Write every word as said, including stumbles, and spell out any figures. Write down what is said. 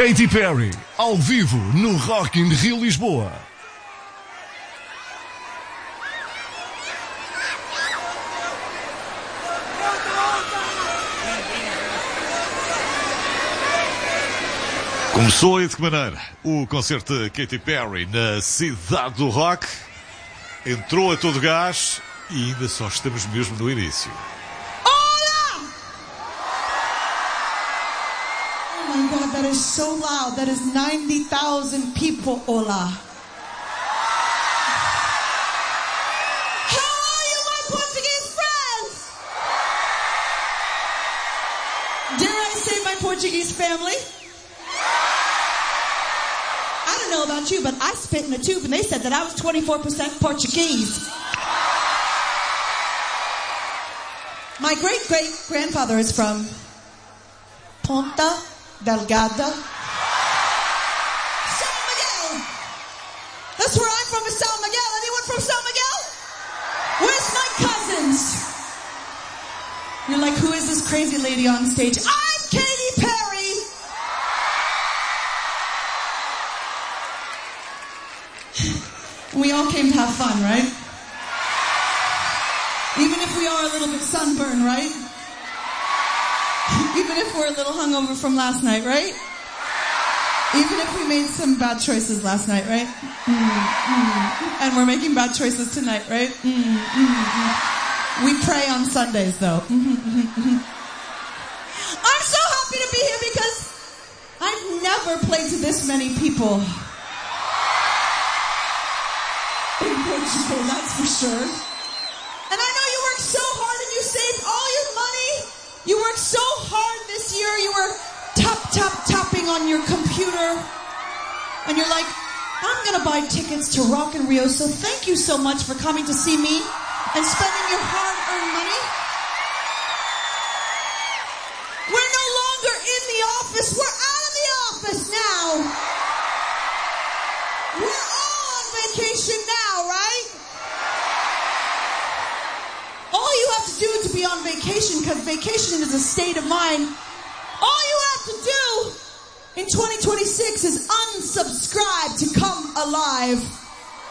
Katy Perry, ao vivo no Rock in Rio Lisboa. Começou aí de que maneira? O concerto de Katy Perry na cidade do rock entrou a todo gás e ainda só estamos mesmo no início. Hola! Oh my God, that is so loud. That is ninety thousand people. Hola. How are you, my Portuguese friends? Dare I say my Portuguese family? I don't know about you, but I spit in a tube and they said that I was twenty-four percent Portuguese. My great-great-grandfather is from Ponta Delgada, São Miguel. That's where I'm from, is São Miguel. Anyone from São Miguel? Where's my cousins? You're like, who is this crazy lady on stage? I'm Katy Perry. We all came to have fun, right? Even if we are a little bit sunburned, right? Even if we're a little hungover from last night, right? Even if we made some bad choices last night, right? Mm, mm. And we're making bad choices tonight, right? Mm, mm, mm. We pray on Sundays, though. Mm-hmm, mm-hmm, mm-hmm. I'm so happy to be here because I've never played to this many people. In Portugal, that's for sure. And I know you worked so hard and you saved all your money. You worked so hard this year. You were tap, tap, tapping on your computer. And you're like, I'm going to buy tickets to Rock in Rio. So thank you so much for coming to see me and spending your hard-earned money. We're no longer in the office. We're out of the office now. We're all on vacation now, right? All you have to do to be on vacation, because vacation is a state of mind, all you have to do in twenty twenty-six is unsubscribe to Come Alive.